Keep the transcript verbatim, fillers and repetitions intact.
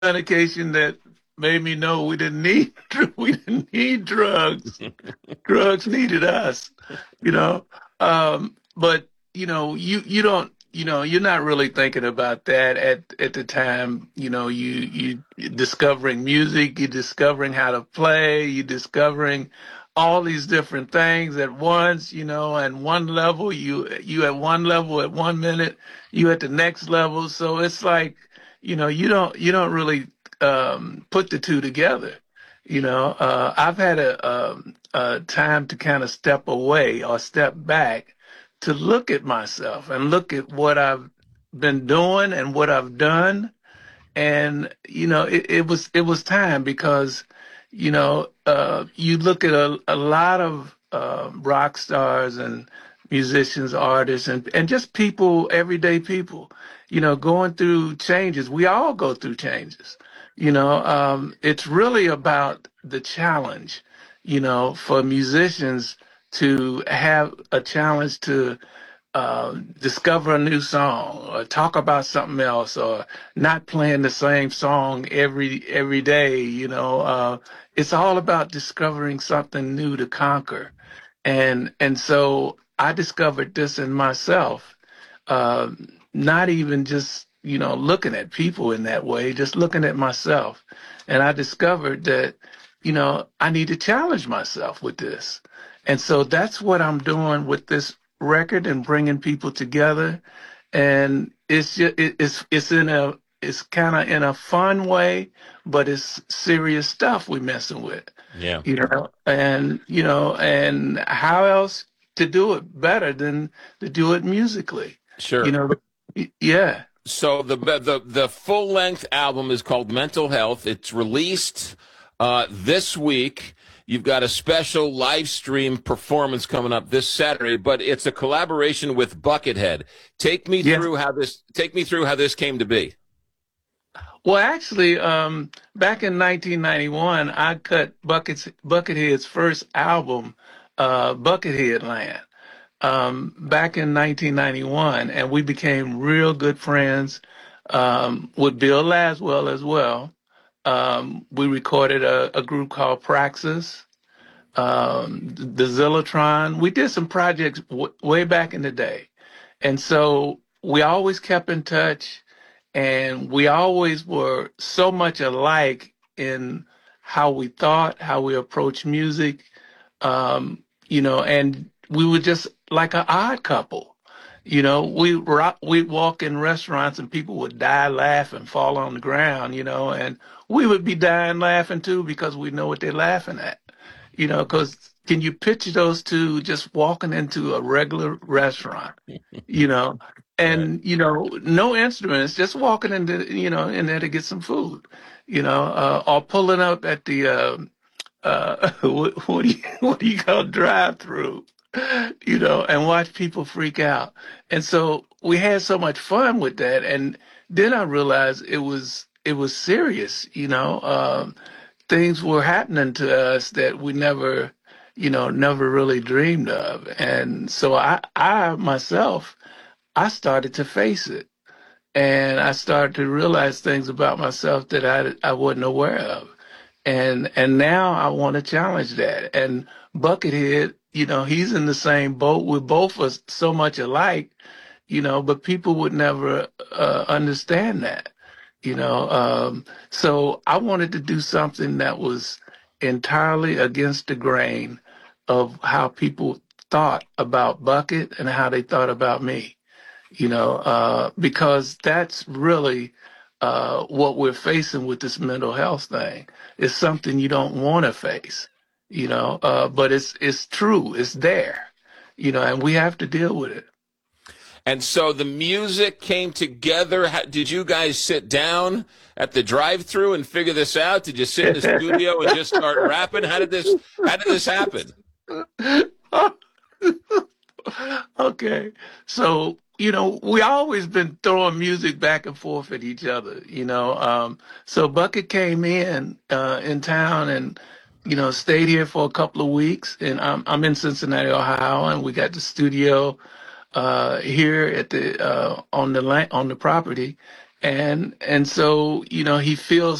medication that made me know we didn't need we didn't need drugs. Drugs needed us, you know. Um, but you know, you you don't, you know, you're not really thinking about that at at the time. You know, you you you're discovering music, you're discovering how to play, you're discovering all these different things at once. You know, and one level, you you at one level at one minute, you at the next level. So it's like, you know, you don't you don't really um, put the two together. You know, uh, I've had a, um a time to kind of step away or step back to look at myself and look at what I've been doing and what I've done. And, you know, it, it was it was time because, you know, uh, you look at a, a lot of uh, rock stars and musicians, artists, and, and just people, everyday people, you know, going through changes. We all go through changes. You know, um, it's really about the challenge, you know, for musicians to have a challenge to uh, discover a new song or talk about something else or not playing the same song every every day. You know, uh, it's all about discovering something new to conquer, and and so I discovered this in myself. Uh, Not even just, you know, looking at people in that way, just looking at myself, and I discovered that, you know, I need to challenge myself with this. And so that's what I'm doing with this record and bringing people together. And it's just, it, it's it's in a it's kind of in a fun way, but it's serious stuff we're messing with, Yeah, you know. And you know, and how else to do it better than to do it musically, you sure. know? Y- Yeah, So the the the full length album is called Mental Health. It's released uh, this week. You've got a special live stream performance coming up this Saturday, but it's a collaboration with Buckethead. Take me yeah. through how this take me through how this came to be. Well, actually, um, back in nineteen ninety-one, I cut Bucket's Buckethead's first album, uh, Buckethead Land, um, back in nineteen ninety-one, and we became real good friends um, with Bill Laswell as well. Um, we recorded a, a group called Praxis, um, the Zillotron. We did some projects w- way back in the day, and so we always kept in touch, and we always were so much alike in how we thought, how we approached music, um, you know, and we were just like an odd couple. You know, we rock, we'd walk in restaurants and people would die laughing, fall on the ground, you know, and we would be dying laughing too because we know what they're laughing at, you know, because can you picture those two just walking into a regular restaurant, you know, Right. and, you know, no instruments, just walking into, you know, in there to get some food, you know, uh, or pulling up at the, uh, uh, what, what do you what do you call drive through, you know, and watch people freak out. And so we had so much fun with that. And then I realized it was it was serious, you know. Um, things were happening to us that we never, you know, never really dreamed of. And so I I myself I started to face it. And I started to realize things about myself that I I wasn't aware of, and and now I want to challenge that. And Buckethead, you know, he's in the same boat. We're both are so much alike, you know, but people would never uh, understand that, you know. Um, so I wanted to do something that was entirely against the grain of how people thought about Bucket and how they thought about me, you know, uh, because that's really uh, what we're facing with this mental health thing. It's something you don't want to face, you know, uh, but it's it's true. It's there, you know, and we have to deal with it. And so the music came together. How, did you guys sit down at the drive-through and figure this out? Did you sit in the studio and just start rapping? How did this how did this happen? Okay, so you know we always been throwing music back and forth at each other, you know. Um, so Bucket came in uh, in town and you know stayed here for a couple of weeks, and I'm I'm in Cincinnati, Ohio, and we got the studio uh, here at the uh, on the land, on the property, and and so you know he feels